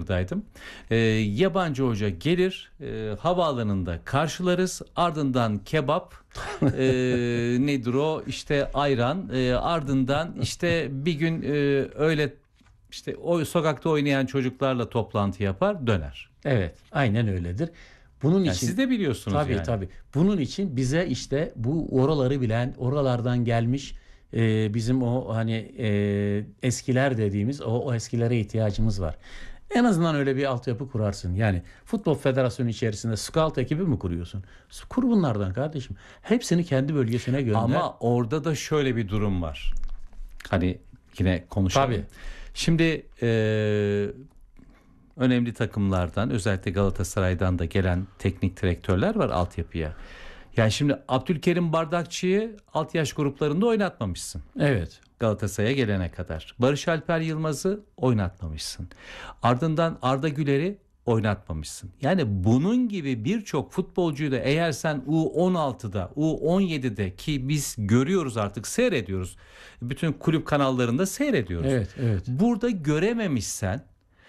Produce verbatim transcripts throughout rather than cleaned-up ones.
Diyarbakır'daydım. E, yabancı hoca gelir, e, havaalanında karşılarız, ardından kebap, e, nedir o işte ayran, e, ardından işte bir gün e, öyle işte o sokakta oynayan çocuklarla toplantı yapar, döner. Evet, aynen öyledir. Bunun Yani için siz de biliyorsunuz tabii yani. tabii. Bunun için bize işte bu oraları bilen, oralardan gelmiş e, bizim o hani e, eskiler dediğimiz o, o eskilere ihtiyacımız var. En azından öyle bir altyapı kurarsın. Yani Futbol Federasyonu içerisinde scout ekibi mi kuruyorsun? Kur bunlardan kardeşim. Hepsini kendi bölgesine gönder. Ama orada da şöyle bir durum var. Hani yine konuşalım. Tabii. Şimdi e, önemli takımlardan, özellikle Galatasaray'dan da gelen teknik direktörler var altyapıya. Yani şimdi Abdülkerim Bardakçı'yı alt yaş gruplarında oynatmamışsın. Evet. Galatasaray'a gelene kadar. Barış Alper Yılmaz'ı oynatmamışsın. Ardından Arda Güler'i oynatmamışsın. Yani bunun gibi birçok futbolcuyu da eğer sen U on altıda, U on yedide ki biz görüyoruz artık, seyrediyoruz. Bütün kulüp kanallarında seyrediyoruz. Evet, evet. Burada görememişsen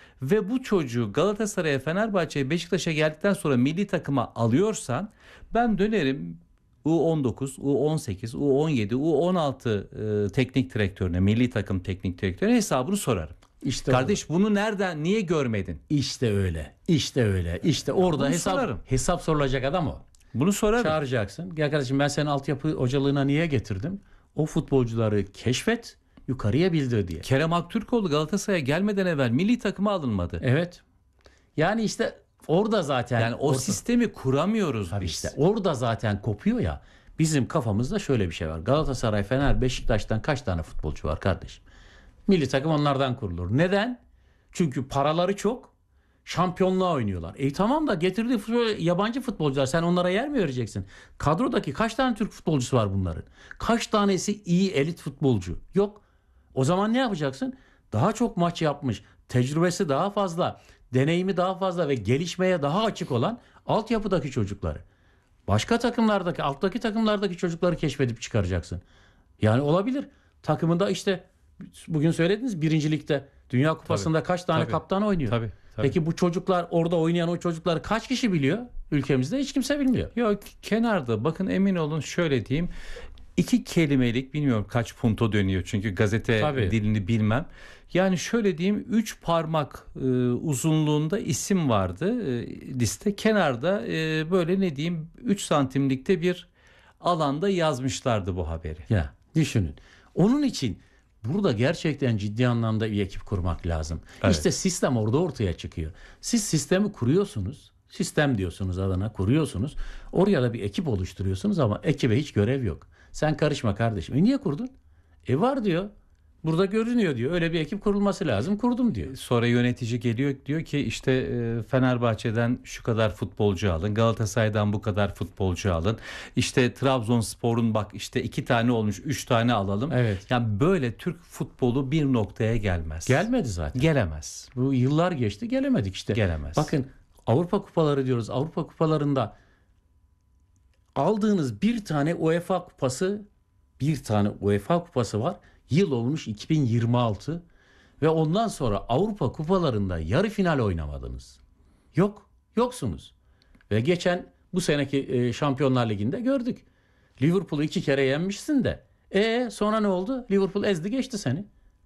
ve bu çocuğu Galatasaray'a, Fenerbahçe'ye, Beşiktaş'a geldikten sonra milli takıma alıyorsan, ben dönerim U on dokuz, U on sekiz, U on yedi, U on altı e, teknik direktörüne, milli takım teknik direktörüne hesabını sorarım. İşte Kardeş bunu nereden, niye görmedin? İşte öyle. İşte öyle. İşte orada Bunu hesap sorarım. hesap sorulacak adam o. Bunu sorarım. Çağıracaksın. Ya kardeşim, ben seni altyapı hocalığına niye getirdim? O futbolcuları keşfet, yukarıya bildir diye. Kerem Aktürkoğlu Galatasaray'a gelmeden evvel milli takıma alınmadı. Evet. Yani işte orada zaten. Yani o orada, sistemi kuramıyoruz tabii biz. işte orada zaten kopuyor ya. Bizim kafamızda şöyle bir şey var. Galatasaray, Fener, Beşiktaş'tan kaç tane futbolcu var kardeşim? Milli takım onlardan kurulur. Neden? Çünkü paraları çok. Şampiyonluğa oynuyorlar. E tamam da getirdiği futbol, yabancı futbolcular, sen onlara yer mi vereceksin? Kadrodaki kaç tane Türk futbolcusu var bunların? Kaç tanesi iyi elit futbolcu? Yok. O zaman ne yapacaksın? Daha çok maç yapmış, tecrübesi daha fazla, deneyimi daha fazla ve gelişmeye daha açık olan altyapıdaki çocukları. Başka takımlardaki, alttaki takımlardaki çocukları keşfedip çıkaracaksın. Yani olabilir. Takımında işte bugün söylediniz, birincilikte Dünya Kupası'nda Tabii, kaç tane tabii, kaptan oynuyor? Tabii, tabii. Peki bu çocuklar, orada oynayan o çocukları kaç kişi biliyor? Ülkemizde hiç kimse bilmiyor. Yok, kenarda bakın, emin olun şöyle diyeyim. İki kelimelik, bilmiyorum kaç punto dönüyor çünkü gazete Tabii. dilini bilmem. Yani şöyle diyeyim, üç parmak e, uzunluğunda isim vardı e, liste. Kenarda e, böyle ne diyeyim üç santimlikte bir alanda yazmışlardı bu haberi. Ya düşünün. Onun için burada gerçekten ciddi anlamda bir ekip kurmak lazım. Evet. İşte sistem orada ortaya çıkıyor. Siz sistemi kuruyorsunuz. Sistem diyorsunuz adına, kuruyorsunuz. Oraya da bir ekip oluşturuyorsunuz ama ekibe hiç görev yok. Sen karışma kardeşim. E niye kurdun? E var diyor. Burada görünüyor diyor. Öyle bir ekip kurulması lazım. Kurdum diyor. Sonra yönetici geliyor, diyor ki işte e, Fenerbahçe'den şu kadar futbolcu alın, Galatasaray'dan bu kadar futbolcu alın. İşte Trabzonspor'un bak işte iki tane olmuş, üç tane alalım. Evet. Yani böyle Türk futbolu bir noktaya gelmez. Gelmedi zaten. Gelemez. Bu yıllar geçti, gelemedik işte. Gelemez. Bakın Avrupa kupaları diyoruz. Avrupa kupalarında aldığınız bir tane UEFA kupası, bir tane UEFA kupası var. Yıl olmuş iki bin yirmi altı ve ondan sonra Avrupa kupalarında yarı final oynamadınız. Yok, yoksunuz. Ve geçen bu seneki Şampiyonlar Ligi'nde gördük. Liverpool'u iki kere yenmişsin de. E sonra ne oldu? Liverpool ezdi geçti seni.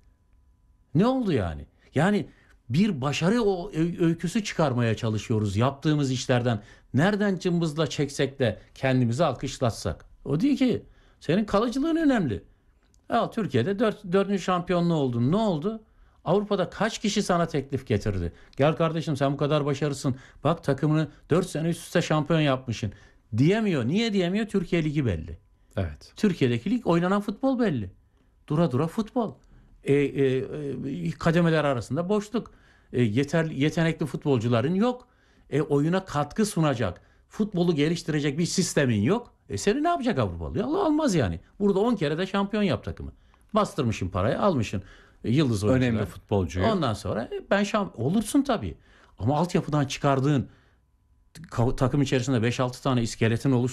Ne oldu yani? Yani bir başarı o öyküsü çıkarmaya çalışıyoruz yaptığımız işlerden. Nereden cımbızla çeksek de kendimizi alkışlatsak. O değil ki. Senin kalıcılığın önemli. Ya Türkiye'de dört, dördüncü şampiyonluğu oldun. Ne oldu? Avrupa'da kaç kişi sana teklif getirdi? Gel kardeşim, sen bu kadar başarısın. Bak takımını dört sene üst üste şampiyon yapmışsın. Diyemiyor. Niye diyemiyor? Türkiye Ligi belli. Evet. Türkiye'deki lig, oynanan futbol belli. Dura dura futbol. E, e, e, kademeler arasında boşluk. E, yeter, yetenekli futbolcuların yok. E, oyuna katkı sunacak, futbolu geliştirecek bir sistemin yok. E seni ne yapacak Avrupalı? Ya almaz yani. Burada on kere de şampiyon yap takımı. Bastırmışsın parayı, almışsın e, yıldız oyuncular. Önemli futbolcuyu. Ondan sonra e, ben şampiyon olursun tabii. Ama altyapıdan çıkardığın takım içerisinde beş altı tane iskeletin oluş